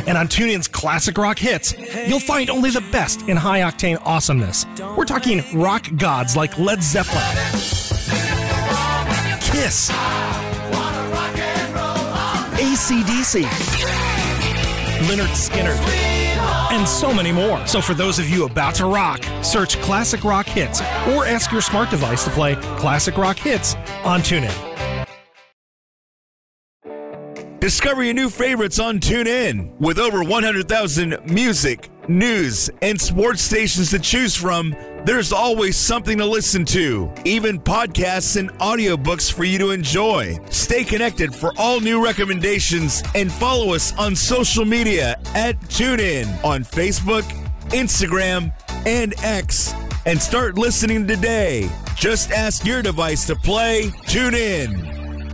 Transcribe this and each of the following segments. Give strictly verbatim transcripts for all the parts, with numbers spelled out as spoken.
And on TuneIn's classic rock hits, you'll find only the best in high-octane awesomeness. We're talking rock gods like Led Zeppelin, Kiss, A C D C, Lynyrd Skynyrd, and so many more. So for those of you about to rock, search Classic Rock Hits or ask your smart device to play Classic Rock Hits on TuneIn. Discover your new favorites on TuneIn. With over one hundred thousand music, news, and sports stations to choose from, there's always something to listen to, even podcasts and audiobooks for you to enjoy. Stay connected for all new recommendations and follow us on social media at TuneIn on Facebook, Instagram, and X. And start listening today. Just ask your device to play TuneIn.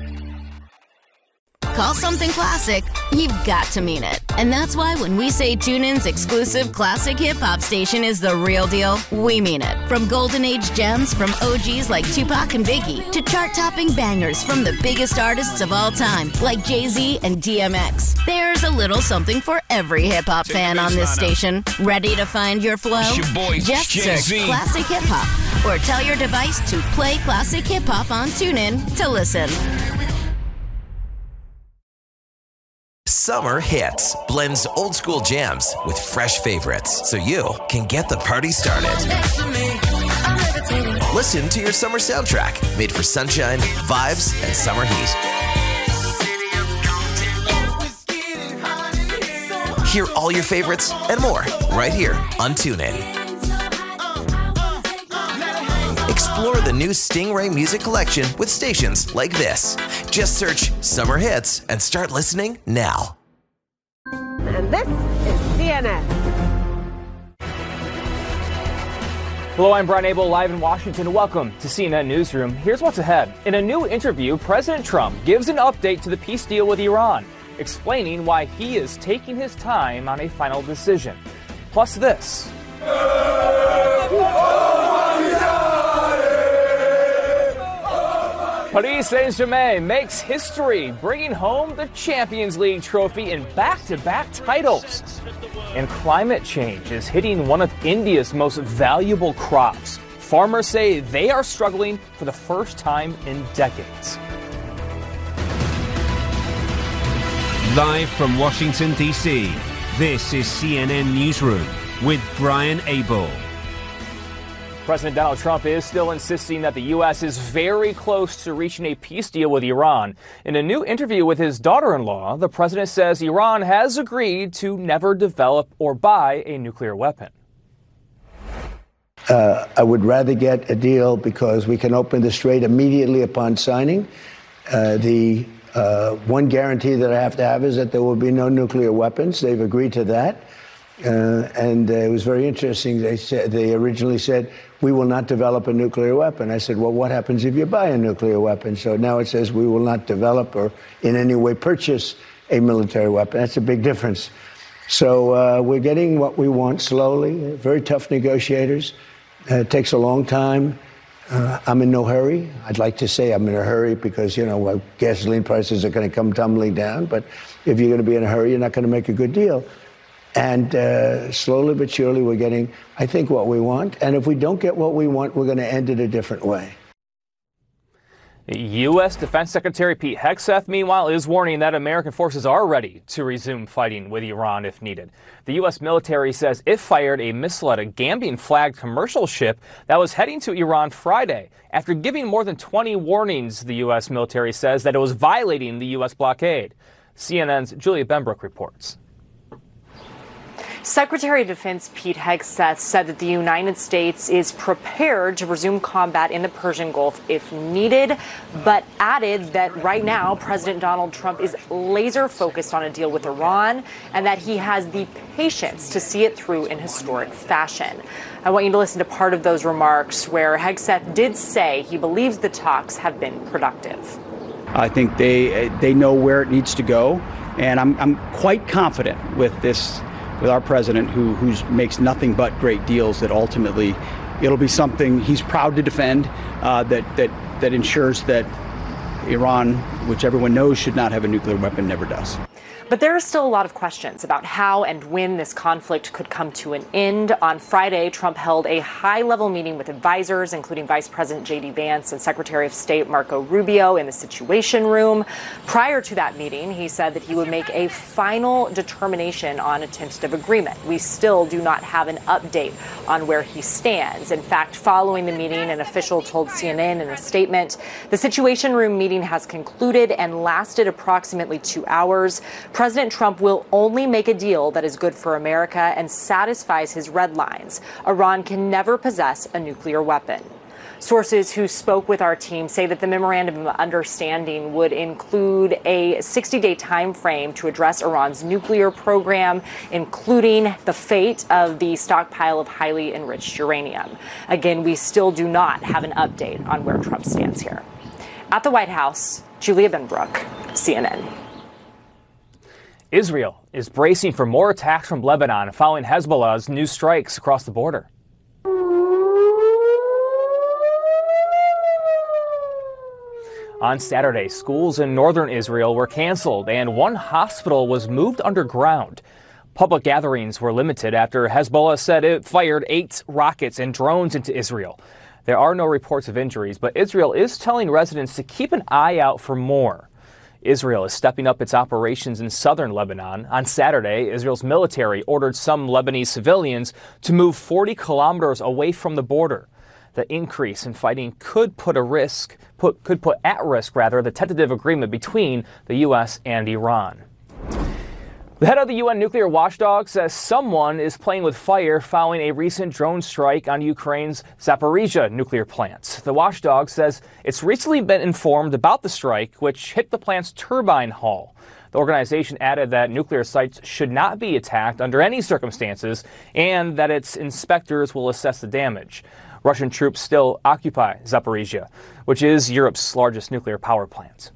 Call something classic, you've got to mean it. And that's why when we say TuneIn's exclusive classic hip-hop station is the real deal, we mean it. From golden age gems from O Gs like Tupac and Biggie to chart-topping bangers from the biggest artists of all time like Jay-Z and D M X. There's a little something for every hip-hop fan on this station. Ready to find your flow? Your boy, Just Jay-Z. search Classic Hip-Hop or tell your device to play Classic Hip-Hop on TuneIn to listen. Summer Hits blends old school jams with fresh favorites so you can get the party started. Listen to your summer soundtrack made for sunshine, vibes, and summer heat. Hear all your favorites and more right here on TuneIn. Explore the new Stingray music collection with stations like this. Just search Summer Hits and start listening now. And this is C N N. Hello, I'm Brian Abel, live in Washington. Welcome to C N N Newsroom. Here's what's ahead. In a new interview, President Trump gives an update to the peace deal with Iran, explaining why he is taking his time on a final decision. Plus this. Paris Saint-Germain makes history, bringing home the Champions League trophy in back-to-back titles. And climate change is hitting one of India's most valuable crops. Farmers say they are struggling for the first time in decades. Live from Washington, D C, this is C N N Newsroom with Brian Abel. President Donald Trump is still insisting that the U S is very close to reaching a peace deal with Iran. In a new interview with his daughter-in-law, the president says Iran has agreed to never develop or buy a nuclear weapon. Uh, I would rather get a deal because we can open the strait immediately upon signing. Uh, the uh, one guarantee that I have to have is that there will be no nuclear weapons. They've agreed to that. Uh, and uh, it was very interesting. They said, they originally said, we will not develop a nuclear weapon. I said, well, what happens if you buy a nuclear weapon? So now it says we will not develop or in any way purchase a military weapon. That's a big difference. So uh, we're getting what we want slowly. Very tough negotiators. Uh, it takes a long time. Uh, I'm in no hurry. I'd like to say I'm in a hurry because, you know, gasoline prices are going to come tumbling down. But if you're going to be in a hurry, you're not going to make a good deal. And uh, slowly but surely, we're getting, I think, what we want. And if we don't get what we want, we're going to end it a different way. U S. Defense Secretary Pete Hegseth, meanwhile, is warning that American forces are ready to resume fighting with Iran if needed. The U S military says it fired a missile at a Gambian-flagged commercial ship that was heading to Iran Friday. After giving more than twenty warnings, the U S military says that it was violating the U S blockade. C N N's Julia Benbrook reports. Secretary of Defense Pete Hegseth said that the United States is prepared to resume combat in the Persian Gulf if needed, but added that right now President Donald Trump is laser focused on a deal with Iran and that he has the patience to see it through in historic fashion. I want you to listen to part of those remarks where Hegseth did say he believes the talks have been productive. I think they they know where it needs to go, and I'm I'm quite confident with this. With our president, who who's makes nothing but great deals, that ultimately it'll be something he's proud to defend, uh, that that that ensures that Iran, which everyone knows should not have a nuclear weapon, never does. But there are still a lot of questions about how and when this conflict could come to an end. On Friday, Trump held a high-level meeting with advisors, including Vice President J D Vance and Secretary of State Marco Rubio in the Situation Room. Prior to that meeting, he said that he would make a final determination on a tentative agreement. We still do not have an update on where he stands. In fact, following the meeting, an official told C N N in a statement, the Situation Room meeting has concluded and lasted approximately two hours. President Trump will only make a deal that is good for America and satisfies his red lines. Iran can never possess a nuclear weapon. Sources who spoke with our team say that the memorandum of understanding would include a sixty-day time frame to address Iran's nuclear program, including the fate of the stockpile of highly enriched uranium. Again, we still do not have an update on where Trump stands here. At the White House, Julia Benbrook, C N N. Israel is bracing for more attacks from Lebanon following Hezbollah's new strikes across the border. On Saturday, schools in northern Israel were canceled and one hospital was moved underground. Public gatherings were limited after Hezbollah said it fired eight rockets and drones into Israel. There are no reports of injuries, but Israel is telling residents to keep an eye out for more. Israel is stepping up its operations in southern Lebanon. On Saturday, Israel's military ordered some Lebanese civilians to move forty kilometers away from the border. The increase in fighting could put a risk, put, could put at risk, rather, the tentative agreement between the U S and Iran. The head of the U N nuclear watchdog says someone is playing with fire following a recent drone strike on Ukraine's Zaporizhzhia nuclear plant. The watchdog says it's recently been informed about the strike, which hit the plant's turbine hull. The organization added that nuclear sites should not be attacked under any circumstances and that its inspectors will assess the damage. Russian troops still occupy Zaporizhzhia, which is Europe's largest nuclear power plant.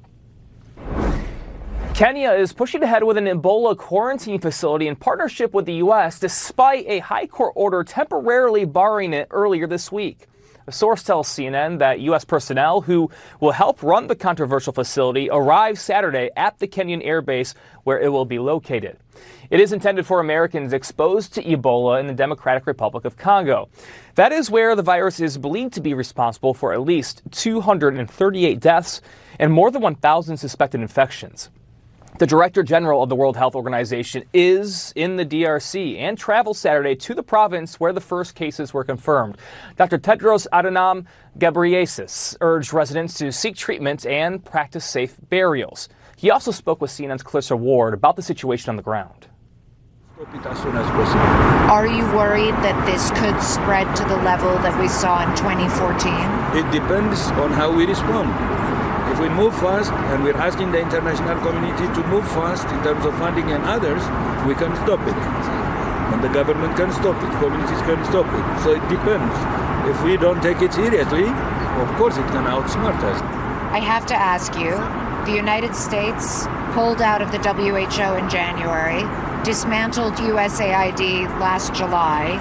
Kenya is pushing ahead with an Ebola quarantine facility in partnership with the U S, despite a high court order temporarily barring it earlier this week. A source tells C N N that U S personnel who will help run the controversial facility arrived Saturday at the Kenyan air base where it will be located. It is intended for Americans exposed to Ebola in the Democratic Republic of Congo. That is where the virus is believed to be responsible for at least two hundred thirty-eight deaths and more than one thousand suspected infections. The Director General of the World Health Organization is in the D R C and traveled Saturday to the province where the first cases were confirmed. Doctor Tedros Adhanom Ghebreyesus urged residents to seek treatment and practice safe burials. He also spoke with C N N's Clarissa Ward about the situation on the ground. Stop it as soon as possible. Are you worried that this could spread to the level that we saw in twenty fourteen? It depends on how we respond. If we move fast, and we're asking the international community to move fast in terms of funding and others, we can stop it. And the government can stop it, communities can stop it. So it depends. If we don't take it seriously, of course it can outsmart us. I have to ask you, the United States pulled out of the W H O in January, dismantled U S A I D last July.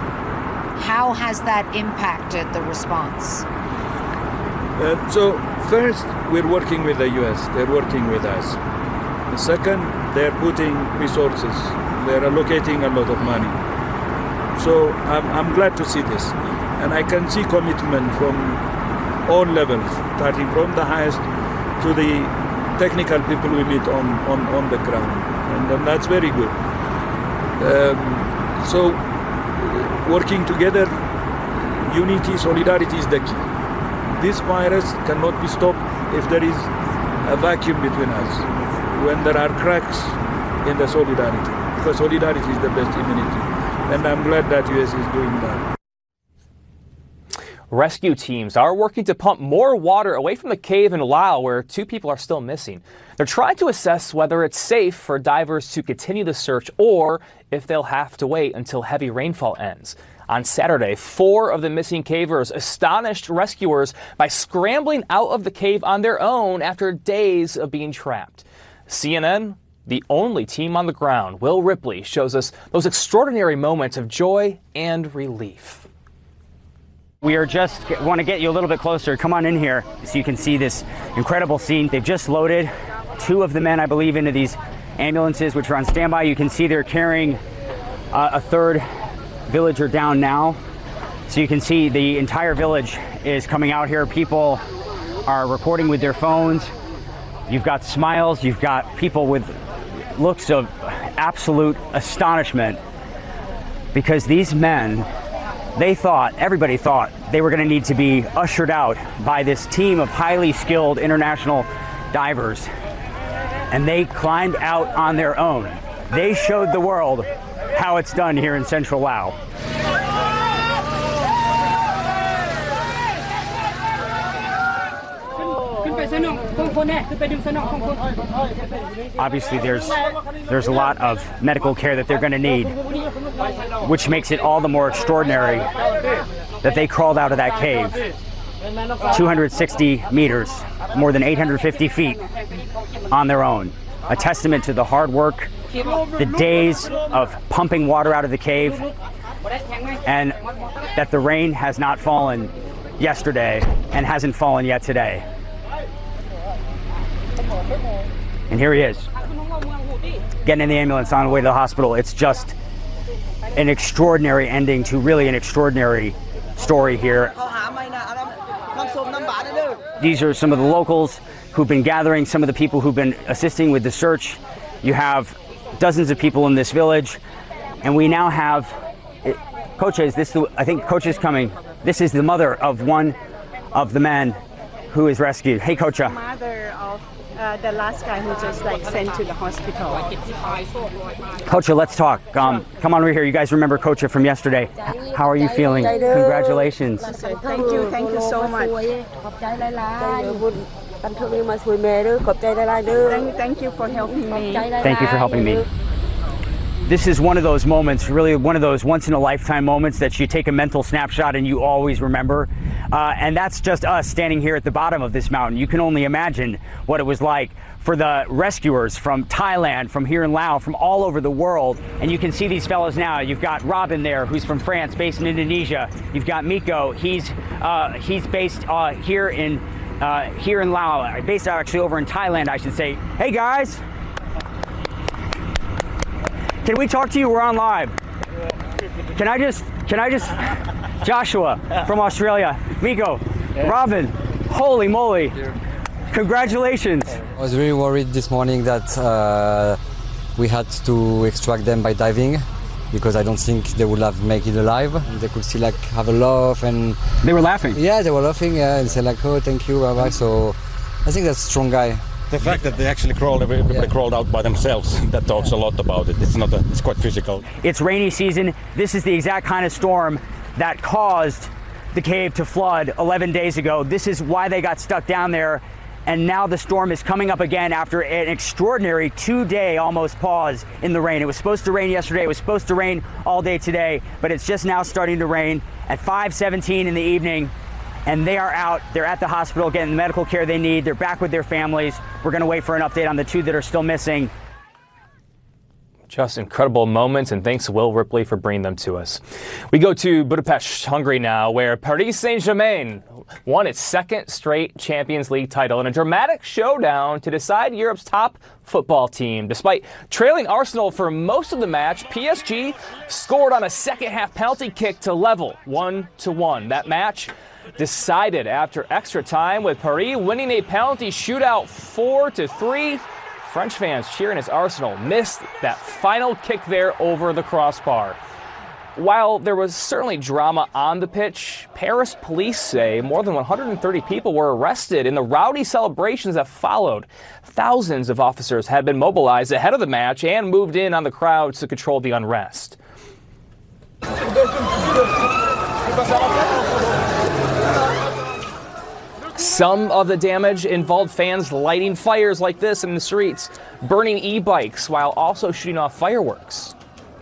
How has that impacted the response? Uh, so first, we're working with the U S. They're working with us. The second, they're putting resources. They're allocating a lot of money. So I'm, I'm glad to see this. And I can see commitment from all levels, starting from the highest to the technical people we meet on, on, on the ground. And, and that's very good. Um, so working together, unity, solidarity is the key. This virus cannot be stopped if there is a vacuum between us, when there are cracks in the solidarity, because solidarity is the best immunity. And I'm glad that U S is doing that. Rescue teams are working to pump more water away from the cave in Laos where two people are still missing. They're trying to assess whether it's safe for divers to continue the search or if they'll have to wait until heavy rainfall ends. On Saturday, four of the missing cavers astonished rescuers by scrambling out of the cave on their own after days of being trapped. C N N, the only team on the ground, Will Ripley, shows us those extraordinary moments of joy and relief. We are just want to get you a little bit closer. Come on in here so you can see this incredible scene. They've just loaded two of the men, I believe, into these ambulances, which are on standby. You can see they're carrying uh, a third villager down now. So you can see the entire village is coming out here. People are recording with their phones. You've got smiles. You've got people with looks of absolute astonishment, because these men, they thought, everybody thought, they were going to need to be ushered out by this team of highly skilled international divers. And they climbed out on their own. They showed the world how it's done here in Central Laos. Obviously, there's there's a lot of medical care that they're going to need, which makes it all the more extraordinary that they crawled out of that cave, two hundred sixty meters, more than eight hundred fifty feet, on their own. A testament to the hard work, the days of pumping water out of the cave, and that the rain has not fallen yesterday and hasn't fallen yet today. And here he is, getting in the ambulance on the way to the hospital. It's just an extraordinary ending to really an extraordinary story here. These are some of the locals who've been gathering, some of the people who've been assisting with the search. You have dozens of people in this village, and we now have, it, Coach, is this the, I think Coach is coming. This is the mother of one of the men who is rescued. Hey, Coach. Mother of uh, the last guy who just like sent to the hospital. Coach, let's talk. Um, come on over here. You guys remember Coach from yesterday. H- how are you feeling? Congratulations. Thank you. Thank you so much. Thank, thank you for helping me. Thank you for helping me. This is one of those moments, really one of those once-in-a-lifetime moments that you take a mental snapshot and you always remember. Uh, and that's just us standing here at the bottom of this mountain. You can only imagine what it was like for the rescuers from Thailand, from here in Laos, from all over the world. And you can see these fellows now. You've got Robin there, who's from France, based in Indonesia. You've got Miko. He's uh, he's based uh, here in uh, here in Laos, based actually over in Thailand, I should say. Hey guys. Can we talk to you? We're on live. Can I just, can I just, Joshua from Australia, Miko, Robin, holy moly, congratulations. I was really worried this morning that uh, we had to extract them by diving, because I don't think they would have made it alive. They could still like have a laugh and... They were laughing? Yeah, they were laughing, yeah, and say like, oh, thank you, bye bye. So I think that's a strong guy. The fact that they actually crawled, everybody yeah. crawled out by themselves, that talks a lot about it. It's not a, it's quite physical. It's rainy season. This is the exact kind of storm that caused the cave to flood eleven days ago. This is why they got stuck down there. And now the storm is coming up again after an extraordinary two-day almost pause in the rain. It was supposed to rain yesterday. It was supposed to rain all day today, but it's just now starting to rain at five seventeen in the evening. And they are out, they're at the hospital getting the medical care they need. They're back with their families. We're gonna wait for an update on the two that are still missing. Just incredible moments, and thanks to Will Ripley for bringing them to us. We go to Budapest, Hungary now, where Paris Saint-Germain won its second straight Champions League title in a dramatic showdown to decide Europe's top football team. Despite trailing Arsenal for most of the match, P S G scored on a second-half penalty kick to level one to one. That match decided after extra time, with Paris winning a penalty shootout four to three. French fans cheering as Arsenal missed that final kick there over the crossbar. While there was certainly drama on the pitch, Paris police say more than one hundred thirty people were arrested in the rowdy celebrations that followed. Thousands of officers had been mobilized ahead of the match and moved in on the crowds to control the unrest. Some of the damage involved fans lighting fires like this in the streets, burning e-bikes while also shooting off fireworks.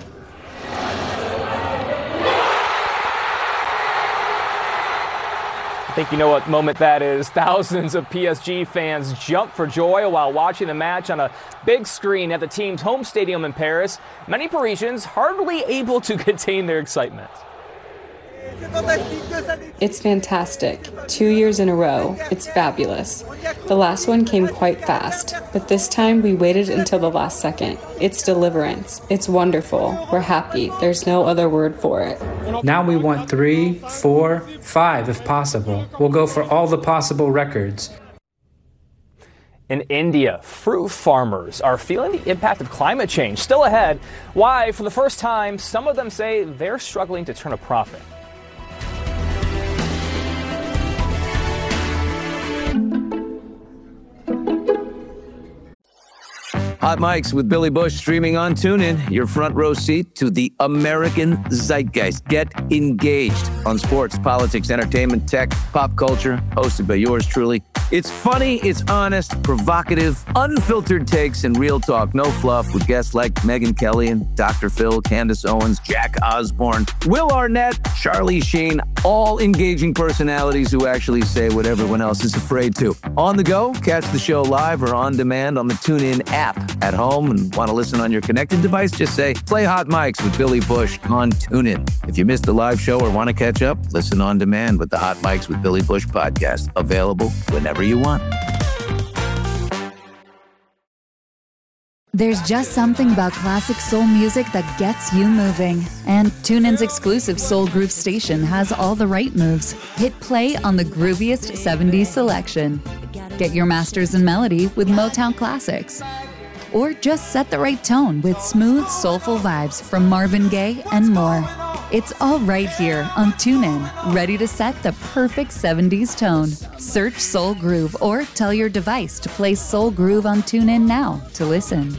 I think you know what moment that is. Thousands of P S G fans jumped for joy while watching the match on a big screen at the team's home stadium in Paris. Many Parisians hardly able to contain their excitement. It's fantastic. Two years in a row. It's fabulous. The last one came quite fast, but this time we waited until the last second. It's deliverance. It's wonderful. We're happy. There's no other word for it. Now we want three, four, five if possible. We'll go for all the possible records. In India, fruit farmers are feeling the impact of climate change. Still ahead, why, for the first time, some of them say they're struggling to turn a profit. Hot Mics with Billy Bush streaming on TuneIn. Your front row seat to the American zeitgeist. Get engaged on sports, politics, entertainment, tech, pop culture. Hosted by yours truly. It's funny, it's honest, provocative, unfiltered takes, and real talk. No fluff with guests like Megyn Kelly and Doctor Phil, Candace Owens, Jack Osborne, Will Arnett, Charlie Sheen. All engaging personalities who actually say what everyone else is afraid to. On the go, catch the show live or on demand on the TuneIn app. At home and want to listen on your connected device, just say, play Hot Mics with Billy Bush on TuneIn. If you missed the live show or want to catch up, listen on demand with the Hot Mics with Billy Bush podcast. Available whenever you want. There's just something about classic soul music that gets you moving. And TuneIn's exclusive Soul Groove station has all the right moves. Hit play on the grooviest seventies selection. Get your masters in melody with Motown classics. Or just set the right tone with smooth, soulful vibes from Marvin Gaye and more. It's all right here on TuneIn, ready to set the perfect seventies tone. Search Soul Groove or tell your device to play Soul Groove on TuneIn now to listen.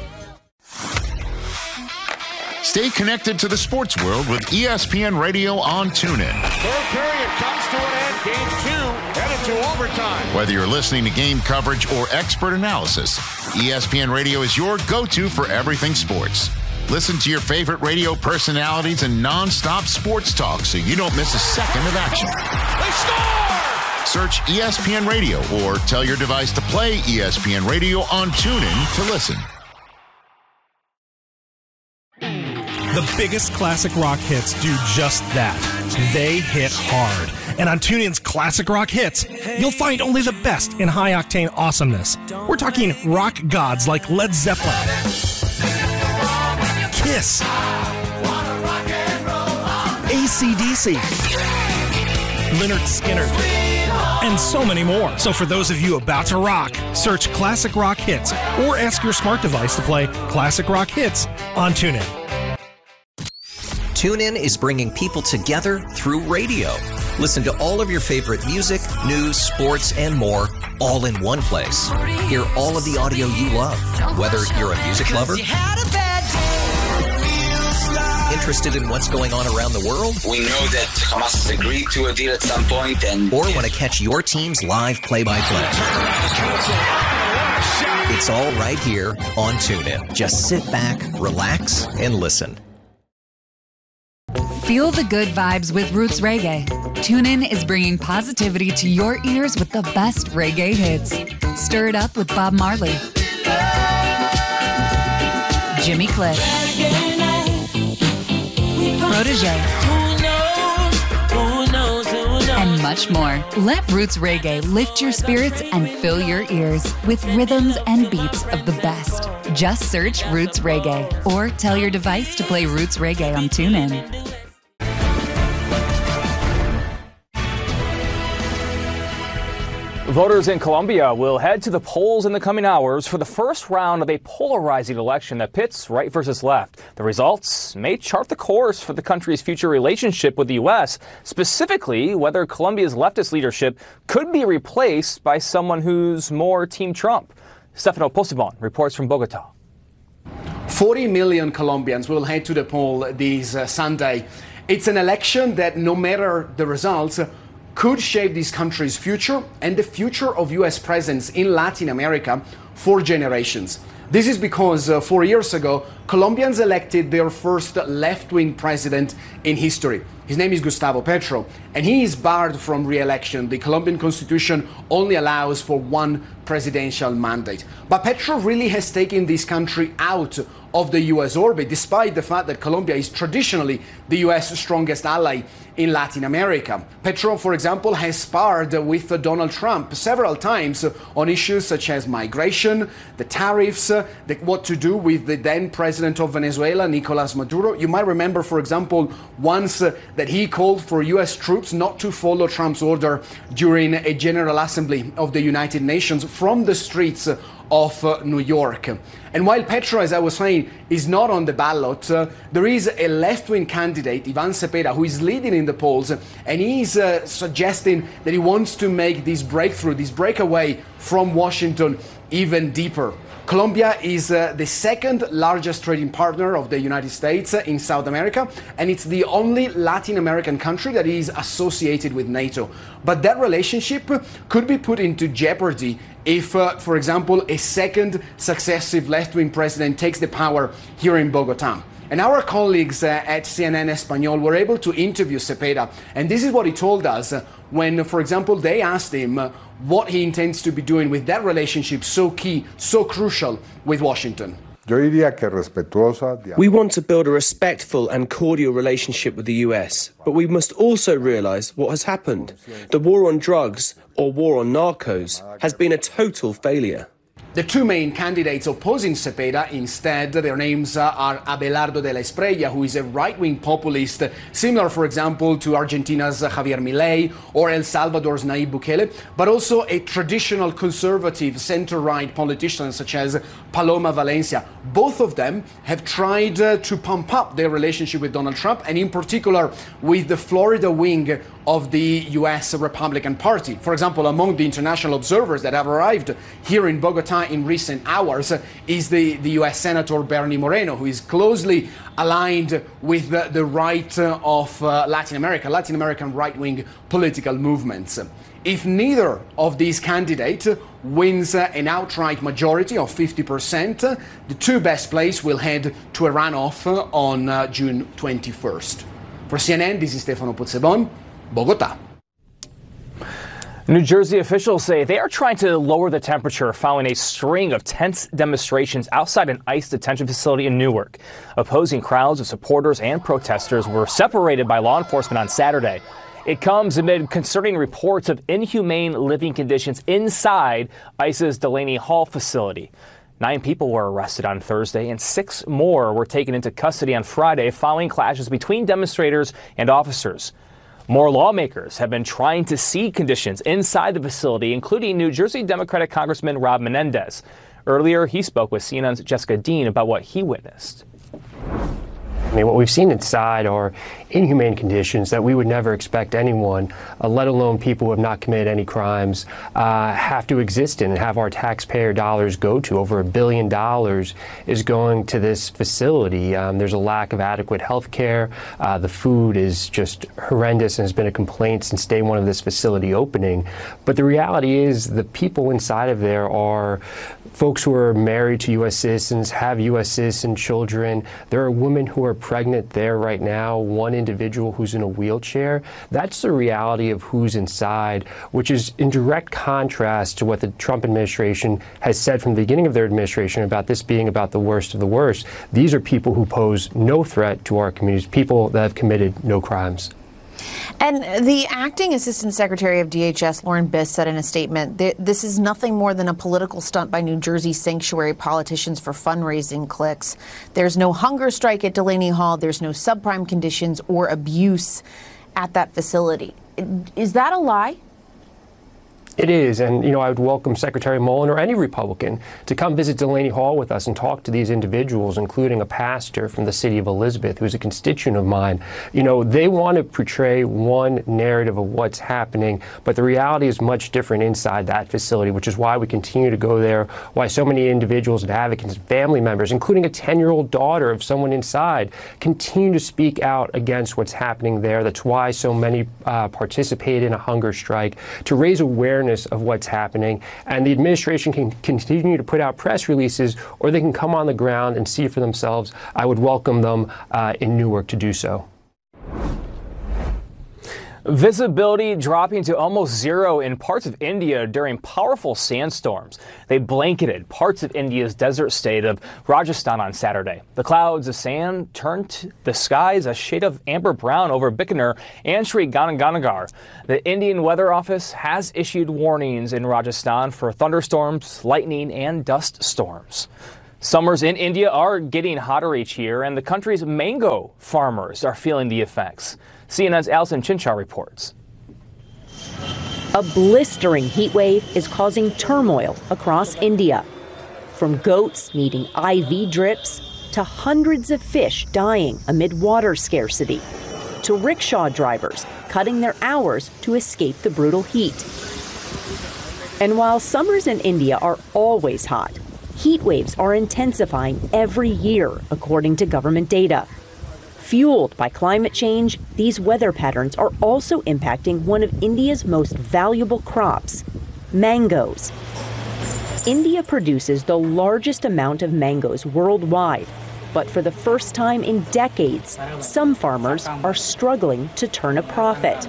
Stay connected to the sports world with E S P N Radio on TuneIn. Third period comes to an end. Game two headed to overtime. Whether you're listening to game coverage or expert analysis, E S P N Radio is your go-to for everything sports. Listen to your favorite radio personalities and non-stop sports talk so you don't miss a second of action. They score! Search E S P N Radio or tell your device to play E S P N Radio on TuneIn to listen. The biggest classic rock hits do just that. They hit hard. And on TuneIn's Classic Rock Hits, you'll find only the best in high-octane awesomeness. We're talking rock gods like Led Zeppelin, Kiss, A C D C, Lynyrd Skynyrd, and so many more. So for those of you about to rock, search Classic Rock Hits or ask your smart device to play Classic Rock Hits on TuneIn. TuneIn is bringing people together through radio. Listen to all of your favorite music, news, sports, and more, all in one place. Hear all of the audio you love, whether you're a music lover, interested in what's going on around the world, we know that Hamas has agreed to a deal at some point, and or want to catch your team's live play-by-play. It's all right here on TuneIn. Just sit back, relax, and listen. Feel the good vibes with Roots Reggae. TuneIn is bringing positivity to your ears with the best reggae hits. Stir it up with Bob Marley, Jimmy Cliff, Protégé, and much more. Let Roots Reggae lift your spirits and fill your ears with rhythms and beats of the best. Just search Roots Reggae or tell your device to play Roots Reggae on TuneIn. Voters in Colombia will head to the polls in the coming hours for the first round of a polarizing election that pits right versus left. The results may chart the course for the country's future relationship with the U S, specifically whether Colombia's leftist leadership could be replaced by someone who's more Team Trump. Stefano Possebon reports from Bogota. forty million Colombians will head to the poll this uh, Sunday. It's an election that, no matter the results, could shape this country's future and the future of U S presence in Latin America for generations. This is because uh, four years ago, Colombians elected their first left-wing president in history. His name is Gustavo Petro, and he is barred from re-election. The Colombian constitution only allows for one presidential mandate. But Petro really has taken this country out of the U S orbit, despite the fact that Colombia is traditionally the U S strongest ally in Latin America. Petro, for example, has sparred with Donald Trump several times on issues such as migration, the tariffs, the, what to do with the then president of Venezuela, Nicolas Maduro. You might remember, for example, once that he called for U S troops not to follow Trump's order during a General Assembly of the United Nations from the streets of uh, New York. And while Petro, as I was saying, is not on the ballot, uh, there is a left-wing candidate, Ivan Cepeda, who is leading in the polls, and he's uh, suggesting that he wants to make this breakthrough, this breakaway from Washington even deeper. Colombia is uh, the second largest trading partner of the United States uh, in South America, and it's the only Latin American country that is associated with NATO. But that relationship could be put into jeopardy if, uh, for example, a second successive left-wing president takes the power here in Bogota. And our colleagues uh, at C N N Español were able to interview Cepeda, and this is what he told us uh, when, for example, they asked him uh, what he intends to be doing with that relationship so key, so crucial with Washington. We want to build a respectful and cordial relationship with the U S, but we must also realise what has happened. The war on drugs, or war on narcos, has been a total failure. The two main candidates opposing Cepeda, instead, their names uh, are Abelardo de la Espriella, who is a right-wing populist, similar, for example, to Argentina's uh, Javier Milei or El Salvador's Nayib Bukele, but also a traditional conservative center-right politician such as Paloma Valencia. Both of them have tried uh, to pump up their relationship with Donald Trump, and in particular with the Florida wing of the U S Republican Party. For example, among the international observers that have arrived here in Bogota in recent hours is the, the U S Senator Bernie Moreno, who is closely aligned with the, the right of uh, Latin America, Latin American right-wing political movements. If neither of these candidates wins uh, an outright majority of fifty percent, uh, the two best placed will head to a runoff uh, on uh, June twenty-first. For C N N, this is Stefano Pozzebon, Bogota. New Jersey officials say they are trying to lower the temperature following a string of tense demonstrations outside an ICE detention facility in Newark. Opposing crowds of supporters and protesters were separated by law enforcement on Saturday. It comes amid concerning reports of inhumane living conditions inside ICE's Delaney Hall facility. Nine people were arrested on Thursday, and six more were taken into custody on Friday following clashes between demonstrators and officers. More lawmakers have been trying to see conditions inside the facility, including New Jersey Democratic Congressman Rob Menendez. Earlier, he spoke with C N N's Jessica Dean about what he witnessed. I mean, what we've seen inside are inhumane conditions that we would never expect anyone, uh, let alone people who have not committed any crimes, uh, have to exist in and have our taxpayer dollars go to. Over a billion dollars is going to this facility. Um, there's a lack of adequate health care. Uh, the food is just horrendous and has been a complaint since day one of this facility opening. But the reality is the people inside of there are folks who are married to U S citizens, have U S citizen children. There are women who are pregnant there right now, one individual who's in a wheelchair. That's the reality of who's inside, which is in direct contrast to what the Trump administration has said from the beginning of their administration about this being about the worst of the worst. These are people who pose no threat to our communities, people that have committed no crimes. And the acting assistant secretary of D H S, Lauren Biss, said in a statement that this is nothing more than a political stunt by New Jersey sanctuary politicians for fundraising clicks. There's no hunger strike at Delaney Hall. There's no subprime conditions or abuse at that facility. Is that a lie? It is, and you know, I would welcome Secretary Mullen or any Republican to come visit Delaney Hall with us and talk to these individuals, including a pastor from the city of Elizabeth, who's a constituent of mine. You know, they want to portray one narrative of what's happening, but the reality is much different inside that facility, which is why we continue to go there, why so many individuals and advocates and family members, including a ten-year-old daughter of someone inside, continue to speak out against what's happening there. That's why so many uh, participate in a hunger strike, to raise awareness awareness of what's happening. And the administration can continue to put out press releases, or they can come on the ground and see for themselves. I would welcome them uh, in Newark to do so. Visibility dropping to almost zero in parts of India during powerful sandstorms. They blanketed parts of India's desert state of Rajasthan on Saturday. The clouds of sand turned the skies a shade of amber brown over Bikaner and Sri Ganganagar. The Indian Weather Office has issued warnings in Rajasthan for thunderstorms, lightning, and dust storms. Summers in India are getting hotter each year, and the country's mango farmers are feeling the effects. C N N's Allison Chinchar reports. A blistering heat wave is causing turmoil across India. From goats needing I V drips to hundreds of fish dying amid water scarcity, to rickshaw drivers cutting their hours to escape the brutal heat. And while summers in India are always hot, heat waves are intensifying every year, according to government data. Fueled by climate change, these weather patterns are also impacting one of India's most valuable crops, mangoes. India produces the largest amount of mangoes worldwide, but for the first time in decades, some farmers are struggling to turn a profit.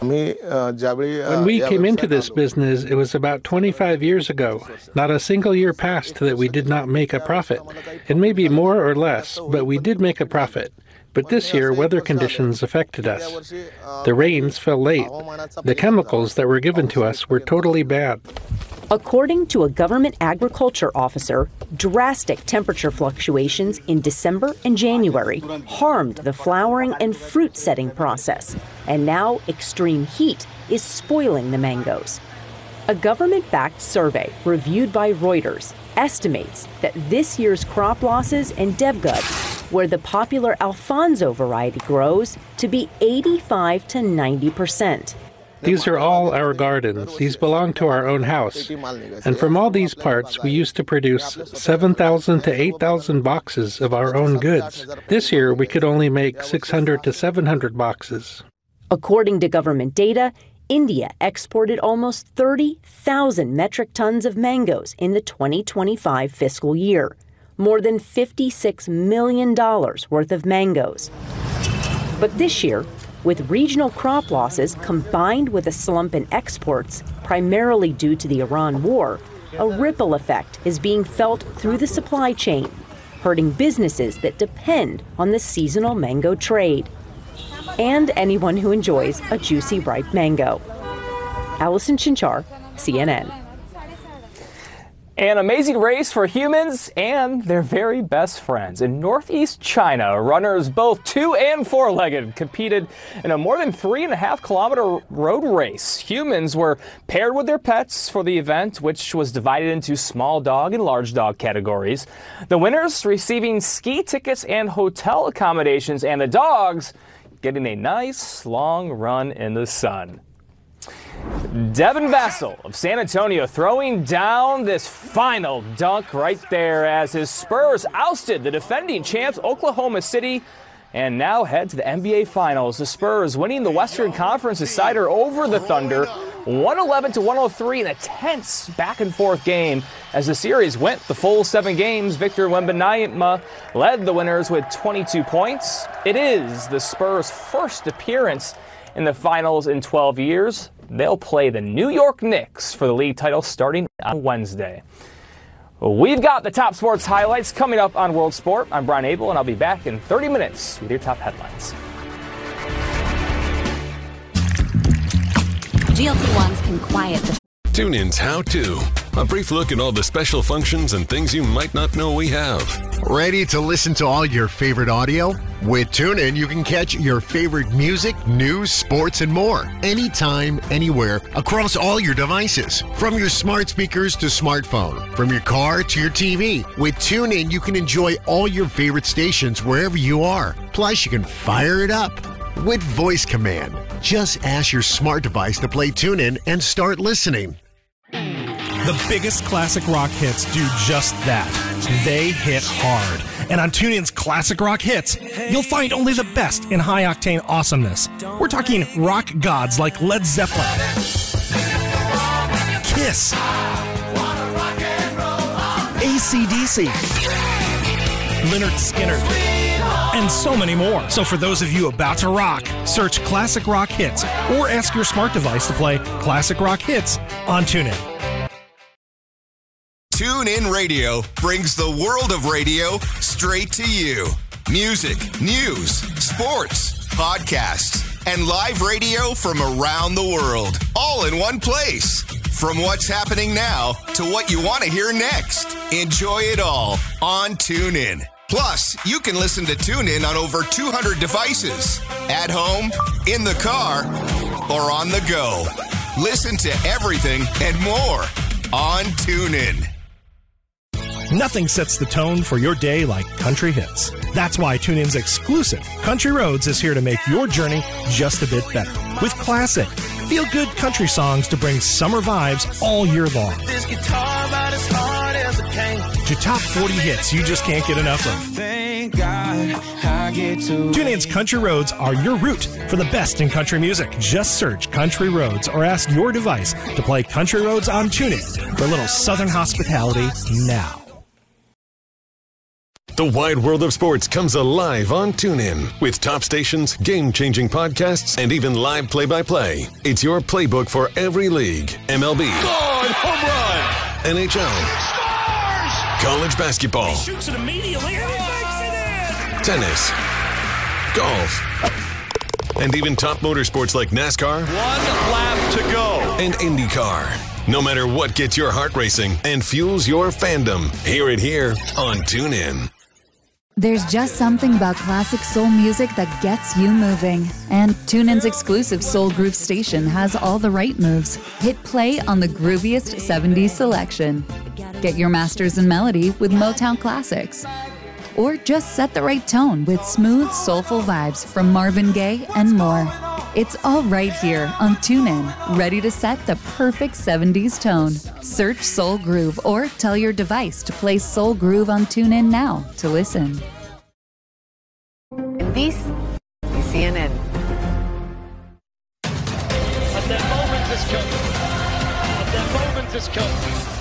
When we came into this business, it was about twenty-five years ago. Not a single year passed that we did not make a profit. It may be more or less, but we did make a profit. But this year, weather conditions affected us. The rains fell late. The chemicals that were given to us were totally bad. According to a government agriculture officer, drastic temperature fluctuations in December and January harmed the flowering and fruit setting process, and now extreme heat is spoiling the mangoes. A government-backed survey reviewed by Reuters estimates that this year's crop losses in Devgad, where the popular Alfonso variety grows, to be eighty-five to ninety percent. These are all our gardens. These belong to our own house. And from all these parts, we used to produce seven thousand to eight thousand boxes of our own goods. This year, we could only make six hundred to seven hundred boxes. According to government data, India exported almost thirty thousand metric tons of mangoes in the twenty twenty-five fiscal year, more than fifty-six million dollars worth of mangoes. But this year, with regional crop losses combined with a slump in exports, primarily due to the Iran war, a ripple effect is being felt through the supply chain, hurting businesses that depend on the seasonal mango trade, and anyone who enjoys a juicy, ripe mango. Allison Chinchar, C N N. An amazing race for humans and their very best friends. In northeast China, runners both two and four-legged competed in a more than three and a half kilometer road race. Humans were paired with their pets for the event, which was divided into small dog and large dog categories. The winners receiving ski tickets and hotel accommodations, and the dogs getting a nice long run in the sun. Devin Vassell of San Antonio throwing down this final dunk right there as his Spurs ousted the defending champs Oklahoma City and now head to the N B A Finals. The Spurs winning the Western Conference decider over the Thunder, one eleven to one oh three in a tense back-and-forth game. As the series went the full seven games, Victor Wembanyama led the winners with twenty-two points. It is the Spurs' first appearance in the Finals in twelve years. They'll play the New York Knicks for the league title starting on Wednesday. We've got the top sports highlights coming up on World Sport. I'm Brian Abel, and I'll be back in thirty minutes with your top headlines. G L P ones can quiet the... TuneIn's How To. A brief look at all the special functions and things you might not know we have. Ready to listen to all your favorite audio? With TuneIn, you can catch your favorite music, news, sports, and more. Anytime, anywhere, across all your devices. From your smart speakers to smartphone. From your car to your T V. With TuneIn, you can enjoy all your favorite stations wherever you are. Plus, you can fire it up with voice command. Just ask your smart device to play TuneIn and start listening. The biggest classic rock hits do just that. They hit hard. And on TuneIn's Classic Rock Hits, you'll find only the best in high-octane awesomeness. We're talking rock gods like Led Zeppelin, Kiss, A C D C, Lynyrd Skynyrd, and so many more. So for those of you about to rock, search Classic Rock Hits or ask your smart device to play Classic Rock Hits on TuneIn. TuneIn Radio brings the world of radio straight to you. Music, news, sports, podcasts, and live radio from around the world, all in one place. From what's happening now to what you want to hear next. Enjoy it all on TuneIn. Plus, you can listen to TuneIn on over two hundred devices. At home, in the car, or on the go. Listen to everything and more on TuneIn. Nothing sets the tone for your day like country hits. That's why TuneIn's exclusive Country Roads is here to make your journey just a bit better. With classic, feel-good country songs to bring summer vibes all year long. This guitar about as hard as it came. To top forty hits you just can't get enough of. Thank God I get to TuneIn's Country Roads are your route for the best in country music. Just search Country Roads or ask your device to play Country Roads on TuneIn for a little southern hospitality now. The wide world of sports comes alive on TuneIn with top stations, game-changing podcasts, and even live play-by-play. It's your playbook for every league. M L B. Gone, home run. N H L. Scores! College basketball. He shoots it immediately and he makes it in. Tennis. Golf. And even top motorsports like NASCAR. One lap to go. And IndyCar. No matter what gets your heart racing and fuels your fandom, hear it here on TuneIn. There's just something about classic soul music that gets you moving. And TuneIn's exclusive Soul Groove station has all the right moves. Hit play on the grooviest seventies selection. Get your masters in melody with Motown classics. Or just set the right tone with smooth, soulful vibes from Marvin Gaye and more. It's all right here on TuneIn, ready to set the perfect seventies tone. Search Soul Groove or tell your device to play Soul Groove on TuneIn now to listen. And this is C N N. And their moment has come. And their moment has come.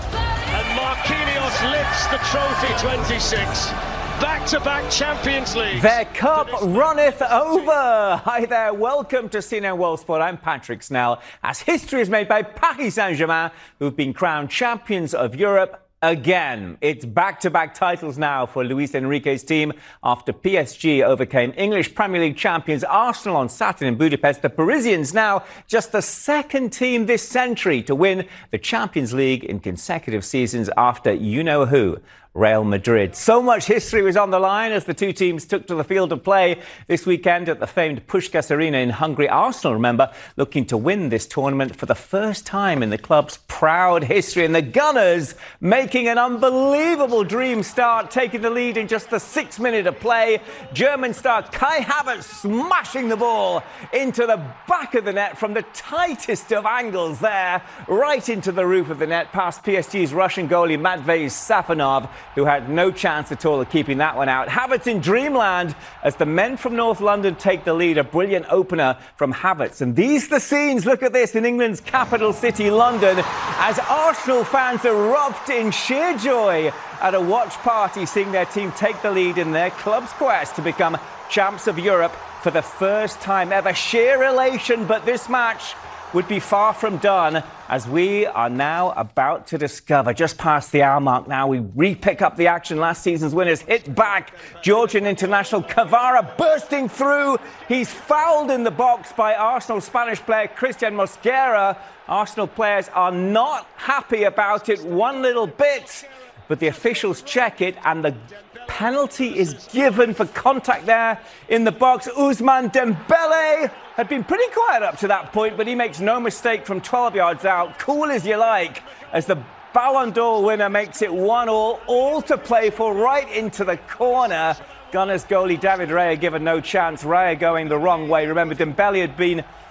And Marquinhos lifts the trophy twenty-six. Back-to-back Champions League. Their cup runneth over. Hi there, welcome to C N N World Sport. I'm Patrick Snell. As history is made by Paris Saint-Germain, who've been crowned champions of Europe again. It's back-to-back titles now for Luis Enrique's team after P S G overcame English Premier League champions Arsenal on Saturday in Budapest. The Parisians now just the second team this century to win the Champions League in consecutive seasons after you-know-who. Real Madrid. So much history was on the line as the two teams took to the field of play this weekend at the famed Puskás Arena in Hungary. Arsenal, remember, looking to win this tournament for the first time in the club's proud history. And the Gunners making an unbelievable dream start, taking the lead in just the sixth minute of play. German star Kai Havertz smashing the ball into the back of the net from the tightest of angles there, right into the roof of the net, past P S G's Russian goalie Matvei Safonov, who had no chance at all of keeping that one out. Havertz in dreamland as the men from North London take the lead. A brilliant opener from Havertz. And these are the scenes, look at this, in England's capital city, London, as Arsenal fans erupt in sheer joy at a watch party, seeing their team take the lead in their club's quest to become champs of Europe for the first time ever. Sheer elation, but this match would be far from done, as we are now about to discover. Just past the hour mark now, we re-pick up the action. Last season's winners hit back. Georgian international Kvara bursting through. He's fouled in the box by Arsenal Spanish player Christian Mosquera. Arsenal players are not happy about it one little bit, but the officials check it and the penalty is given for contact there in the box. Ousmane Dembele had been pretty quiet up to that point, but he makes no mistake from twelve yards out. Cool as you like, as the Ballon d'Or winner makes it one all, all to play for right into the corner. Gunners goalie David Raya given no chance. Raya going the wrong way. Remember, Dembele had been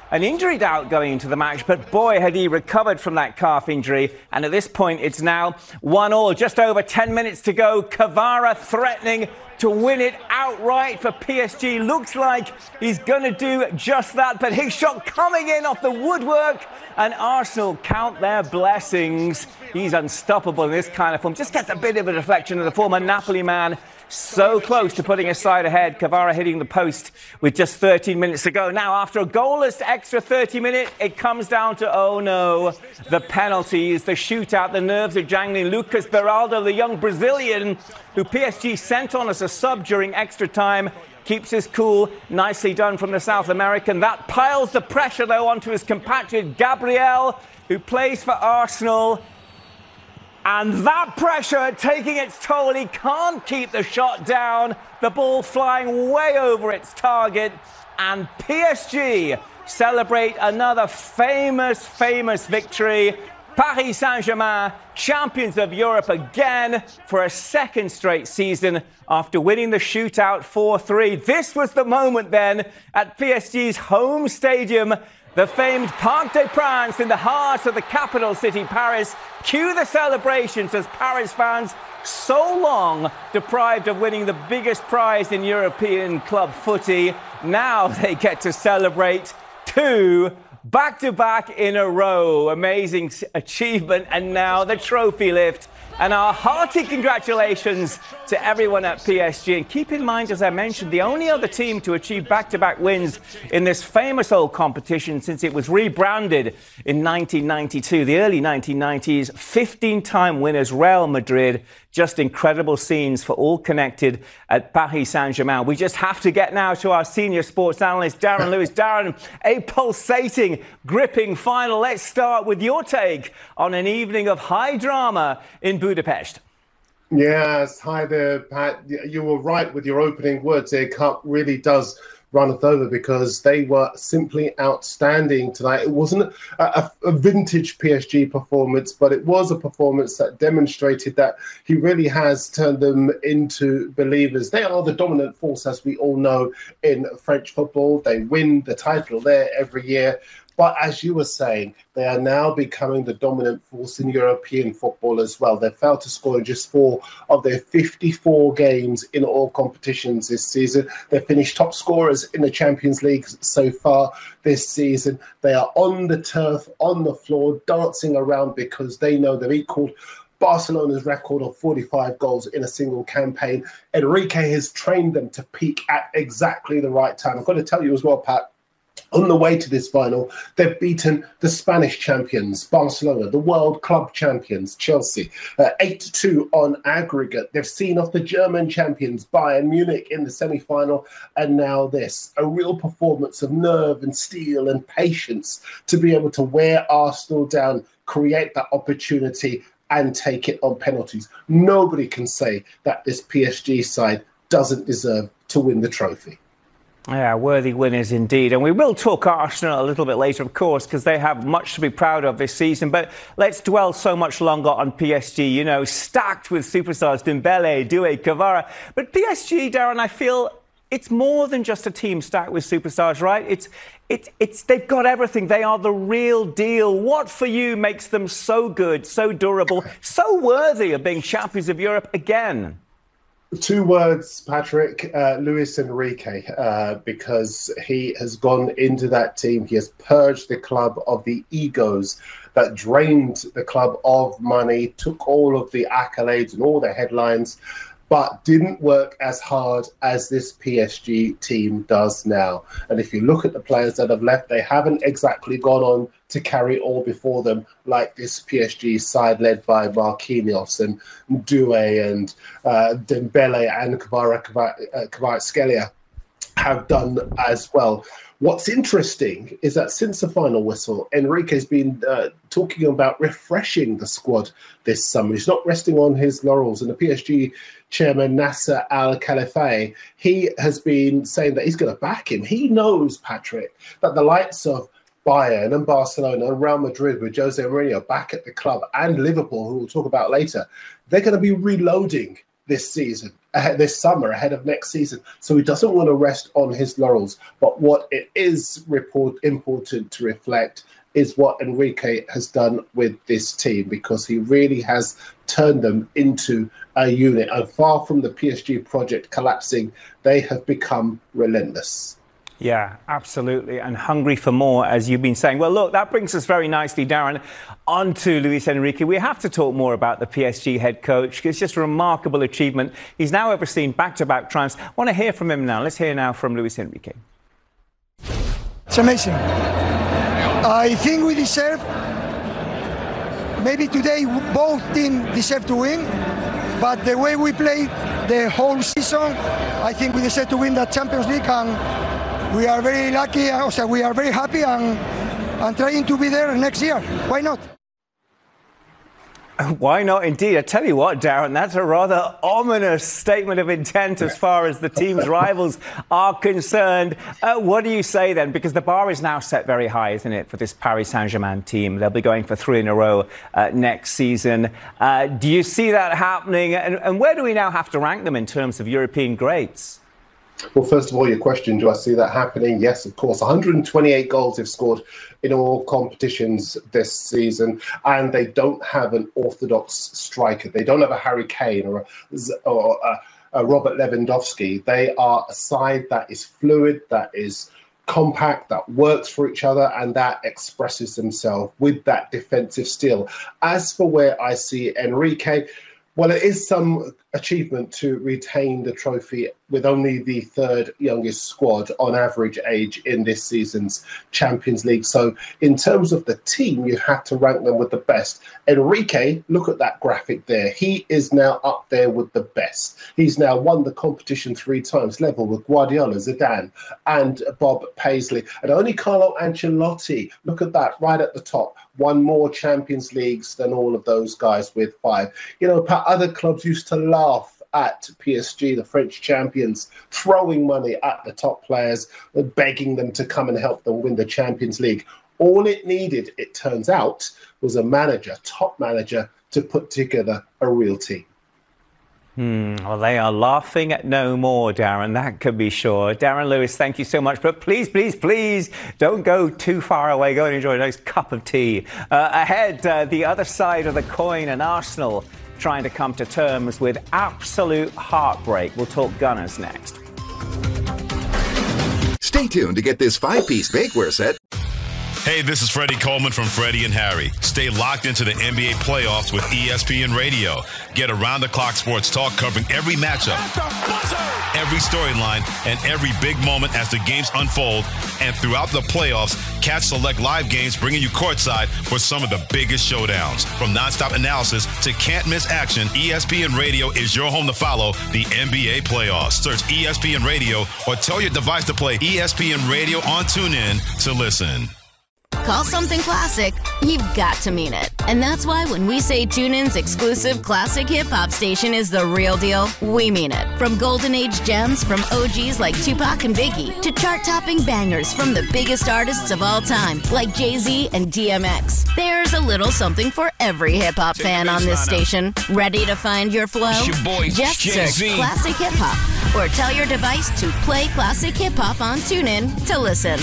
an injury doubt going into the match, but boy, had he recovered from that calf injury. And at this point, it's now one all. Just over ten minutes to go. Kvara threatening to win it outright for P S G. Looks like he's going to do just that. But his shot coming in off the woodwork. And Arsenal count their blessings. He's unstoppable in this kind of form. Just gets a bit of a deflection of the former Napoli man. So close to putting his side ahead. Kvara hitting the post with just thirteen minutes to go. Now, after a goalless extra thirty minute, it comes down to, oh no, the penalties, the shootout, the nerves are jangling. Lucas Beraldo, the young Brazilian, who P S G sent on as a sub during extra time, keeps his cool. Nicely done from the South American. That piles the pressure, though, onto his compatriot Gabriel, who plays for Arsenal. And that pressure taking its toll. He can't keep the shot down. The ball flying way over its target. And P S G celebrate another famous, famous victory. Paris Saint-Germain, champions of Europe again for a second straight season after winning the shootout four three. This was the moment then at P S G's home stadium, the famed Parc des Princes in the heart of the capital city, Paris. Cue the celebrations as Paris fans, so long deprived of winning the biggest prize in European club footy, now they get to celebrate two back-to-back in a row. Amazing achievement. And now the trophy lift. And our hearty congratulations to everyone at P S G. And keep in mind, as I mentioned, the only other team to achieve back-to-back wins in this famous old competition since it was rebranded in nineteen ninety-two, the early nineteen nineties, fifteen-time winners, Real Madrid. Just incredible scenes for all connected at Paris Saint-Germain. We just have to get now to our senior sports analyst, Darren Lewis. Darren, a pulsating, gripping final. Let's start with your take on an evening of high drama in Budapest. Yes, hi there, Pat. You were right with your opening words. The cup really does run us over because they were simply outstanding tonight. It wasn't a, a vintage P S G performance, but it was a performance that demonstrated that he really has turned them into believers. They are the dominant force, as we all know, in French football. They win the title there every year. But as you were saying, they are now becoming the dominant force in European football as well. They failed to score in just four of their fifty-four games in all competitions this season. They finished top scorers in the Champions League so far this season. They are on the turf, on the floor, dancing around because they know they've equaled Barcelona's record of forty-five goals in a single campaign. Enrique has trained them to peak at exactly the right time. I've got to tell you as well, Pat, on the way to this final, they've beaten the Spanish champions, Barcelona, the world club champions, Chelsea, uh, eight to two on aggregate. They've seen off the German champions, Bayern Munich, in the semi-final, and now this. A real performance of nerve and steel and patience to be able to wear Arsenal down, create that opportunity, and take it on penalties. Nobody can say that this P S G side doesn't deserve to win the trophy. Yeah, worthy winners indeed. And we will talk Arsenal a little bit later, of course, because they have much to be proud of this season. But let's dwell so much longer on P S G, you know, stacked with superstars, Dembele, Doué, Kvara. But P S G, Darren, I feel it's more than just a team stacked with superstars, right? It's, it's, it's, they've got everything. They are the real deal. What for you makes them so good, so durable, so worthy of being champions of Europe again? Two words, Patrick, uh, Luis Enrique, uh, because he has gone into that team. He has purged the club of the egos that drained the club of money, took all of the accolades and all the headlines, but didn't work as hard as this P S G team does now. And if you look at the players that have left, they haven't exactly gone on to carry all before them like this P S G side led by Marquinhos and Doué and uh, Dembele and Kvaratskhelia have done as well. What's interesting is that since the final whistle, Enrique's been uh, talking about refreshing the squad this summer. He's not resting on his laurels. And the P S G chairman, Nasser Al-Khelaifi, he has been saying that he's going to back him. He knows, Patrick, that the likes of Bayern and Barcelona and Real Madrid with Jose Mourinho back at the club and Liverpool, who we'll talk about later, they're going to be reloading this season, ahead, this summer, ahead of next season. So he doesn't want to rest on his laurels. But what it is report, important to reflect is what Enrique has done with this team, because he really has turned them into a unit. And far from the P S G project collapsing, they have become relentless. Yeah, absolutely. And hungry for more, as you've been saying. Well, look, that brings us very nicely, Darren, on to Luis Enrique. We have to talk more about the P S G head coach. It's just a remarkable achievement. He's now overseen back-to-back triumphs. I want to hear from him now. Let's hear now from Luis Enrique. It's amazing. I think we deserve, maybe today both teams deserve to win, but the way we played the whole season, I think we deserve to win the Champions League, and we are very lucky, also we are very happy and, and trying to be there next year. Why not? Why not, indeed? I tell you what, Darren, that's a rather ominous statement of intent as far as the team's rivals are concerned. Uh, what do you say then? Because the bar is now set very high, isn't it, for this Paris Saint-Germain team? They'll be going for three in a row uh, next season. Uh, do you see that happening? And, and where do we now have to rank them in terms of European greats? Well, first of all, your question, do I see that happening? Yes, of course. one hundred twenty-eight goals they've scored in all competitions this season, and they don't have an orthodox striker. They don't have a Harry Kane or a, or a, a Robert Lewandowski. They are a side that is fluid, that is compact, that works for each other, and that expresses themselves with that defensive steel. As for where I see Enrique, well, it is some achievement to retain the trophy with only the third youngest squad on average age in this season's Champions League. So in terms of the team, you have to rank them with the best. Enrique, look at that graphic there. He is now up there with the best. He's now won the competition three times, level with Guardiola, Zidane, and Bob Paisley. And only Carlo Ancelotti, look at that, right at the top, won more Champions Leagues than all of those guys with five. You know, other clubs used to laugh at P S G, the French champions, throwing money at the top players, begging them to come and help them win the Champions League. All it needed, it turns out, was a manager, top manager, to put together a real team. Hmm, well, they are laughing at no more, Darren, that can be sure. Darren Lewis, thank you so much. But please, please, please don't go too far away. Go and enjoy a nice cup of tea. Uh, ahead, uh, the other side of the coin, and Arsenal trying to come to terms with absolute heartbreak. We'll talk Gunners next. Stay tuned to get this five-piece bakeware set. Hey, this is Freddie Coleman from Freddie and Harry. Stay locked into the N B A playoffs with E S P N Radio. Get around-the-clock sports talk covering every matchup, every storyline, and every big moment as the games unfold. And throughout the playoffs, catch select live games bringing you courtside for some of the biggest showdowns. From nonstop analysis to can't-miss action, E S P N Radio is your home to follow the N B A playoffs. Search E S P N Radio or tell your device to play E S P N Radio on TuneIn to listen. Call something classic, you've got to mean it. And that's why when we say TuneIn's exclusive classic hip-hop station is the real deal, we mean it. From golden age gems from O Gs like Tupac and Biggie to chart-topping bangers from the biggest artists of all time like Jay-Z and D M X. There's a little something for every hip-hop fan on this station. Ready to find your flow? Your boy, Just Jay-Z. search Classic Hip-Hop or tell your device to play Classic Hip-Hop on TuneIn to listen.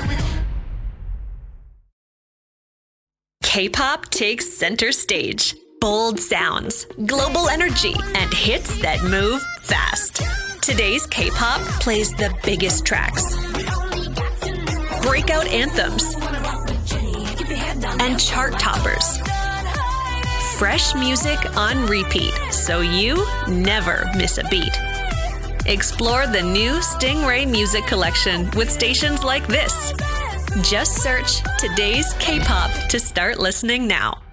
K-pop takes center stage. Bold sounds, global energy, and hits that move fast. Today's K-pop plays the biggest tracks, breakout anthems, and chart toppers. Fresh music on repeat, so you never miss a beat. Explore the new Stingray Music Collection with stations like this. Just search Today's K-pop to start listening now.